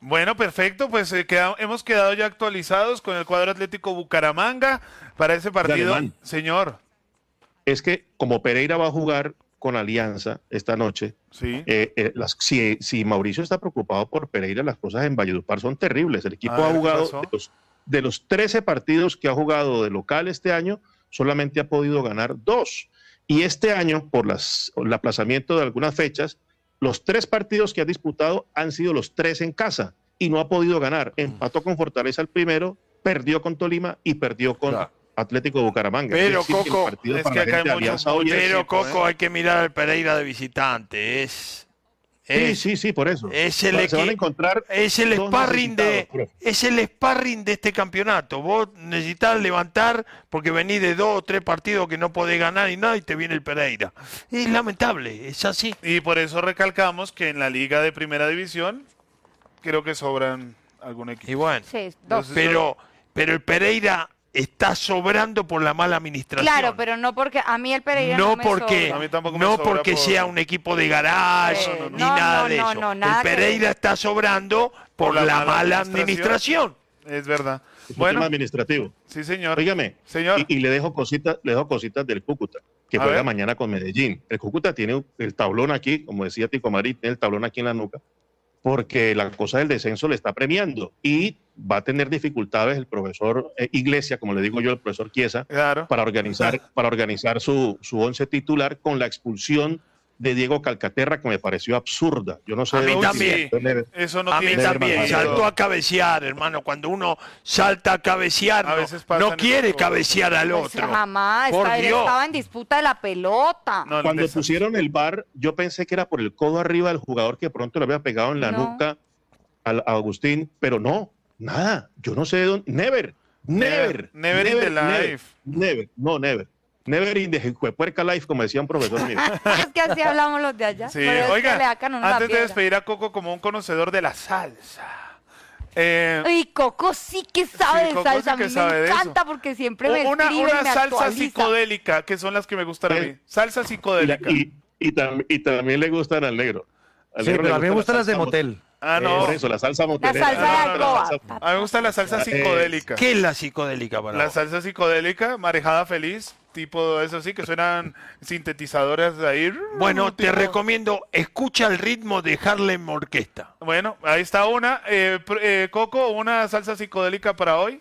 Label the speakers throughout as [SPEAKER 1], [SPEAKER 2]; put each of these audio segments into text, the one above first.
[SPEAKER 1] Bueno, perfecto, pues hemos quedado ya actualizados con el cuadro Atlético Bucaramanga para ese partido. Señor.
[SPEAKER 2] Es que como Pereira va a jugar con Alianza esta noche,
[SPEAKER 1] sí.
[SPEAKER 2] Si Mauricio está preocupado por Pereira, las cosas en Valledupar son terribles. El equipo ha jugado, de los 13 partidos que ha jugado de local este año, solamente ha podido ganar 2. Y este año, por el aplazamiento de algunas fechas, los 3 partidos que ha disputado han sido los 3 en casa y no ha podido ganar. Empató con Fortaleza el primero, perdió con Tolima y perdió con Atlético Bucaramanga.
[SPEAKER 3] Pero Coco, Coco, hay que mirar al Pereira de visitante.
[SPEAKER 2] Sí, por eso.
[SPEAKER 3] Se van a encontrar es el sparring de este campeonato. Vos necesitas levantar porque venís de 2 o 3 partidos que no podés ganar y nada y te viene el Pereira. Es lamentable, es así.
[SPEAKER 1] Y por eso recalcamos que en la Liga de Primera División creo que sobran algún equipo.
[SPEAKER 3] Y bueno,
[SPEAKER 4] sí,
[SPEAKER 3] pero el Pereira está sobrando por la mala administración.
[SPEAKER 4] Claro, pero no porque a mí el Pereira no me sobra.
[SPEAKER 1] A mí tampoco
[SPEAKER 3] no
[SPEAKER 1] me sobra
[SPEAKER 3] porque sea un equipo de garage ni nada de eso.
[SPEAKER 4] Nada
[SPEAKER 3] el Pereira está sobrando por la mala administración.
[SPEAKER 1] Es verdad.
[SPEAKER 2] Es un tema administrativo.
[SPEAKER 1] Sí, señor.
[SPEAKER 2] Óigame,
[SPEAKER 1] señor.
[SPEAKER 2] Y le dejo cositas del Cúcuta, que juega mañana con Medellín. El Cúcuta tiene el tablón aquí, como decía Tico Marí, tiene el tablón aquí en la nuca, porque la cosa del descenso le está premiando y va a tener dificultades el profesor Iglesia, como le digo yo, el profesor Chiesa, para organizar su 11 titular con la expulsión de Diego Calcaterra, que me pareció absurda. Yo no sé.
[SPEAKER 3] A mí también.
[SPEAKER 1] Eso no
[SPEAKER 3] a mí también. Saltó a cabecear, hermano. Cuando uno salta a cabecear, no quiere cabecear al otro.
[SPEAKER 4] Jamás. Estaba en disputa de la pelota.
[SPEAKER 2] Cuando pusieron el VAR, yo pensé que era por el codo arriba del jugador que pronto le había pegado en la nuca a Agustín, pero no, nada. Yo no sé de dónde. Never in the life. Never in the puerca life, como decía un profesor mío.
[SPEAKER 4] Es que así hablamos los de allá.
[SPEAKER 1] Sí, oiga, antes de despedir a Coco como un conocedor de la salsa.
[SPEAKER 4] Y Coco sí que sabe de salsa, a mí me encanta porque siempre me escribe,
[SPEAKER 1] una
[SPEAKER 4] me
[SPEAKER 1] salsa psicodélica, que son las que me gustan a mí. Salsa psicodélica.
[SPEAKER 2] Y también le gustan al negro.
[SPEAKER 5] Sí, pero a mí me gustan las de motel.
[SPEAKER 1] No.
[SPEAKER 2] Por eso, la salsa motelera.
[SPEAKER 4] La salsa de alcoba.
[SPEAKER 1] A mí me gusta la salsa psicodélica.
[SPEAKER 3] ¿Qué es la psicodélica para
[SPEAKER 1] La salsa psicodélica, marejada feliz, tipo eso sí, que suenan sintetizadores de ahí.
[SPEAKER 3] Bueno, te recomiendo, escucha el ritmo de Harlem Orquesta.
[SPEAKER 1] Bueno, ahí está una. Coco, una salsa psicodélica para hoy.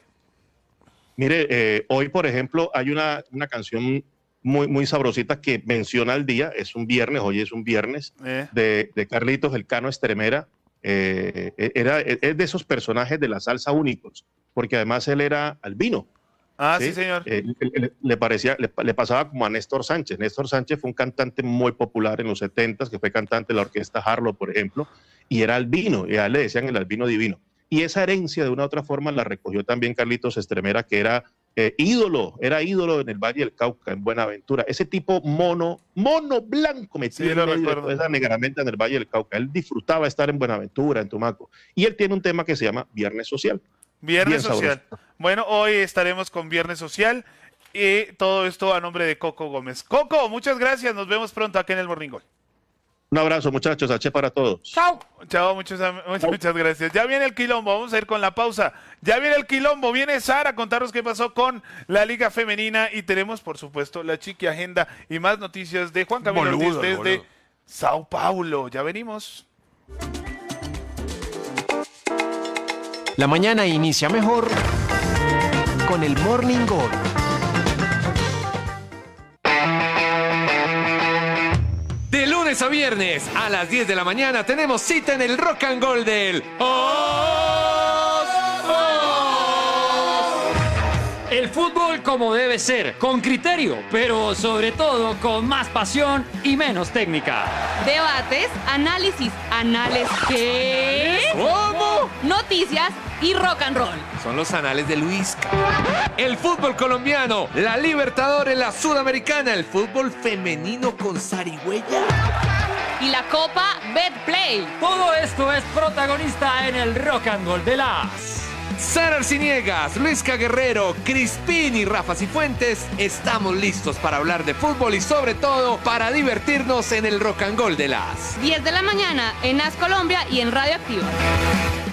[SPEAKER 2] Mire, hoy, por ejemplo, hay una canción muy sabrosita que menciona el día. Es un viernes, hoy es un viernes, de Carlitos El Cano Estremera. Es de esos personajes de la salsa únicos, porque además él era albino.
[SPEAKER 1] Sí, señor.
[SPEAKER 2] Le pasaba como a Néstor Sánchez. Néstor Sánchez fue un cantante muy popular en los 70s, que fue cantante de la orquesta Harlow, por ejemplo, y era albino, y a él le decían el albino divino. Y esa herencia, de una u otra forma, la recogió también Carlitos Estremera, que era ídolo en el Valle del Cauca, en Buenaventura. Ese tipo mono blanco metido en medio de toda esa negramente en el Valle del Cauca. Él disfrutaba estar en Buenaventura, en Tumaco. Y él tiene un tema que se llama Viernes Social.
[SPEAKER 1] Viernes Social. Bueno, hoy estaremos con Viernes Social y todo esto a nombre de Coco Gómez. Coco, muchas gracias. Nos vemos pronto aquí en el Morning Call.
[SPEAKER 2] Un abrazo, muchachos. H para todos.
[SPEAKER 1] Chao, muchas gracias. Ya viene el quilombo, vamos a ir con la pausa. Ya viene el quilombo, viene Sara a contarnos qué pasó con la Liga Femenina y tenemos, por supuesto, la Chiqui Agenda y más noticias de Juan Camilo Ortiz desde Sao Paulo. Ya venimos.
[SPEAKER 6] La mañana inicia mejor con el Morning Call.
[SPEAKER 7] De lunes a viernes a las 10 de la mañana tenemos cita en el Rock and Roll del
[SPEAKER 8] El fútbol como debe ser, con criterio, pero sobre todo con más pasión y menos técnica.
[SPEAKER 9] Debates, análisis, ¿qué?
[SPEAKER 7] ¿Cómo?
[SPEAKER 9] Noticias y rock and roll.
[SPEAKER 7] Son los anales de Luisca. El fútbol colombiano, la Libertadores, la Sudamericana, el fútbol femenino con zarigüeya.
[SPEAKER 9] Y la Copa Betplay.
[SPEAKER 8] Todo esto es protagonista en el Rock and Roll de las...
[SPEAKER 7] Sara Arciniegas, Luisca Guerrero, Crispín y Rafa Cifuentes, estamos listos para hablar de fútbol y sobre todo para divertirnos en el Rock and Roll de las
[SPEAKER 9] 10 de la mañana en As Colombia y en Radio Activa.